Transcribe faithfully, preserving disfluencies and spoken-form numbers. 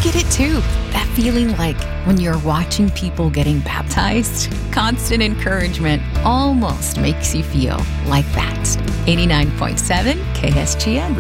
get it too. That feeling like when you're watching people getting baptized, constant encouragement almost makes you feel like that. eighty-nine point seven K S G N.